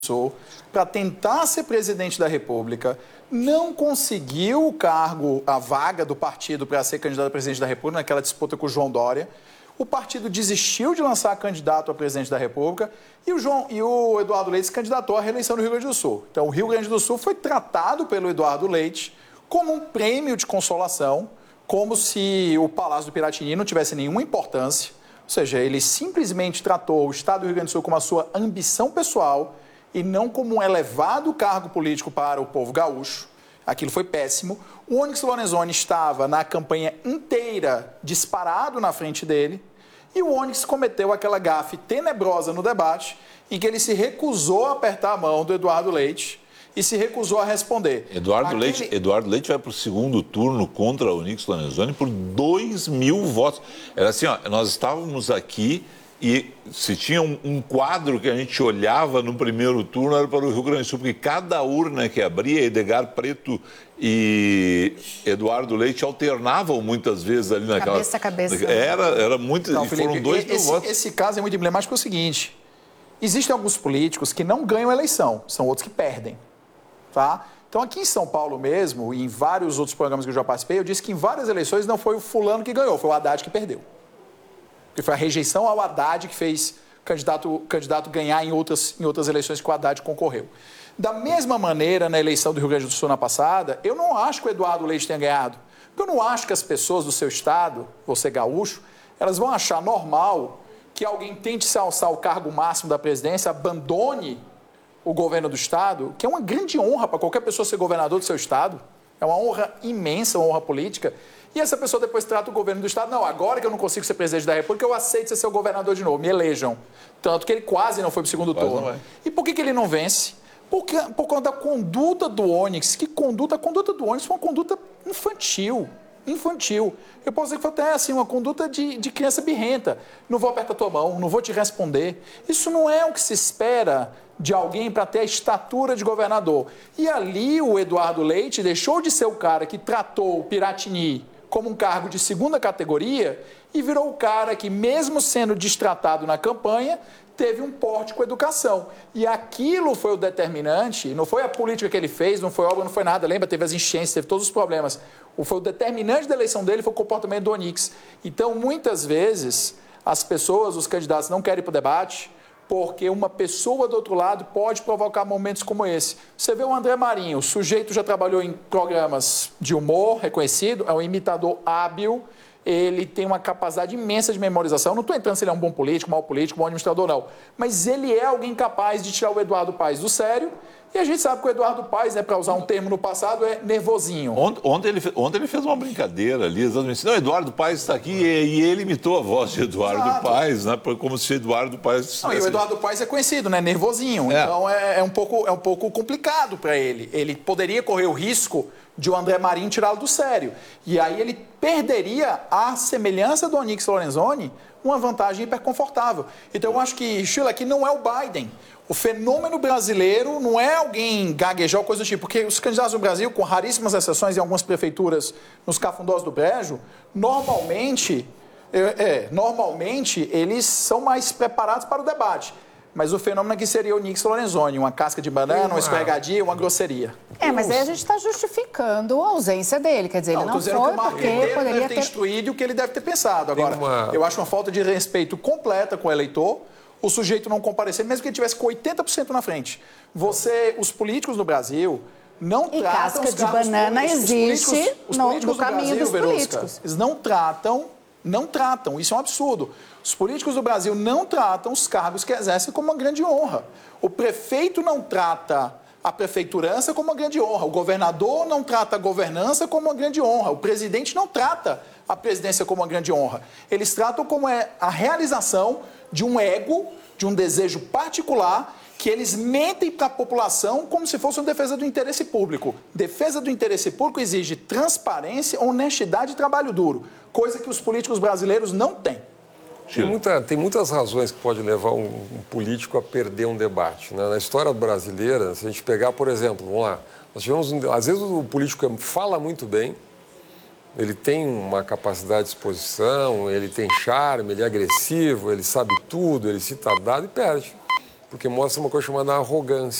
Sul para tentar ser presidente da República, não conseguiu o cargo, a vaga do partido para ser candidato a presidente da República naquela disputa com o João Dória. O partido desistiu de lançar candidato a presidente da República e o Eduardo Leite se candidatou à reeleição no Rio Grande do Sul. Então, o Rio Grande do Sul foi tratado pelo Eduardo Leite como um prêmio de consolação, como se o Palácio do Piratini não tivesse nenhuma importância. Ou seja, ele simplesmente tratou o Estado do Rio Grande do Sul como a sua ambição pessoal e não como um elevado cargo político para o povo gaúcho. Aquilo foi péssimo. O Onyx Lorenzoni estava na campanha inteira disparado na frente dele e o Onyx cometeu aquela gafe tenebrosa no debate em que ele se recusou a apertar a mão do Eduardo Leite e se recusou a responder. Eduardo Leite vai para o segundo turno contra o Onyx Lorenzoni por 2.000 votos. Era assim, ó, nós estávamos aqui e se tinha um quadro que a gente olhava no primeiro turno era para o Rio Grande do Sul, porque cada urna que abria, Edgar Preto e Eduardo Leite alternavam muitas vezes ali naquela... Cabeça a cabeça. Era muito... Não, e Felipe, foram 2.000 votos. Esse caso é muito emblemático, é o seguinte: existem alguns políticos que não ganham a eleição, são outros que perdem, tá? Então, aqui em São Paulo mesmo, e em vários outros programas que eu já participei, eu disse que em várias eleições não foi o fulano que ganhou, foi o Haddad que perdeu. Porque foi a rejeição ao Haddad que fez o candidato ganhar em outras eleições que o Haddad concorreu. Da mesma maneira, na eleição do Rio Grande do Sul na passada, eu não acho que o Eduardo Leite tenha ganhado. Porque eu não acho que as pessoas do seu estado, você gaúcho, elas vão achar normal que alguém tente se alçar ao cargo máximo da presidência, abandone o governo do estado, que é uma grande honra para qualquer pessoa ser governador do seu estado. É uma honra imensa, uma honra política. E essa pessoa depois trata o governo do estado, não, agora que eu não consigo ser presidente da República, eu aceito ser seu governador de novo, me elejam. Tanto que ele quase não foi para o segundo turno. E por que ele não vence? Por conta da conduta do Onyx. A conduta do Onyx foi uma conduta infantil. Eu posso dizer que foi até assim, uma conduta de criança birrenta. Não vou apertar tua mão, não vou te responder. Isso não é o que se espera de alguém para ter a estatura de governador. E ali o Eduardo Leite deixou de ser o cara que tratou o Piratini como um cargo de segunda categoria e virou o cara que, mesmo sendo destratado na campanha, teve um porte com educação. E aquilo foi o determinante, não foi a política que ele fez, não foi obra, não foi nada. Lembra, teve as enchentes, teve todos os problemas. Foi o determinante da eleição dele, foi o comportamento do Onyx. Então, muitas vezes, as pessoas, os candidatos não querem ir para o debate, porque uma pessoa do outro lado pode provocar momentos como esse. Você vê o André Marinho, o sujeito já trabalhou em programas de humor reconhecido, é um imitador hábil, ele tem uma capacidade imensa de memorização. Não estou entrando se ele é um bom político, mau político, bom administrador, não. Mas ele é alguém capaz de tirar o Eduardo Paes do sério. E a gente sabe que o Eduardo Paes, né, para usar um termo no passado, é nervosinho. Ontem ele fez uma brincadeira ali, exatamente. Não, Eduardo Paes está aqui e ele imitou a voz de Eduardo Paes, né, como se Eduardo Paes... Não, e o Eduardo Paes é conhecido, né, nervosinho. É. Então é um pouco complicado para ele. Ele poderia correr o risco de o André Marinho tirá-lo do sério. E aí ele perderia, à semelhança do Onyx Lorenzoni, uma vantagem hiperconfortável. Então eu acho que, Sheila, aqui não é o Biden. O fenômeno brasileiro não é alguém gaguejar ou coisa do tipo, porque os candidatos do Brasil, com raríssimas exceções em algumas prefeituras nos cafundós do Brejo, normalmente eles são mais preparados para o debate. Mas o fenômeno aqui seria o Onyx Lorenzoni, uma casca de banana, uma escorregadia, uma grosseria. Mas aí a gente está justificando a ausência dele, quer dizer, ele não foi porque poderia deve ter instruído o que ele deve ter pensado. Agora, eu acho uma falta de respeito completa com o eleitor, o sujeito não comparecer, mesmo que ele tivesse com 80% na frente. Os políticos no Brasil não tratam... E casca de banana existe no caminho dos políticos. Eles não tratam, isso é um absurdo. Os políticos do Brasil não tratam os cargos que exercem como uma grande honra. O prefeito não trata a prefeiturança como uma grande honra. O governador não trata a governança como uma grande honra. O presidente não trata a presidência como uma grande honra. Eles tratam como a realização de um ego, de um desejo particular, que eles mentem para a população como se fosse uma defesa do interesse público. Defesa do interesse público exige transparência, honestidade e trabalho duro, coisa que os políticos brasileiros não têm. Tem muitas razões que podem levar um político a perder um debate, né? Na história brasileira, se a gente pegar, por exemplo, vamos lá, nós tivemos, às vezes o político fala muito bem, ele tem uma capacidade de exposição, ele tem charme, ele é agressivo, ele sabe tudo, ele cita dado e perde. porque mostra uma coisa chamada arrogância.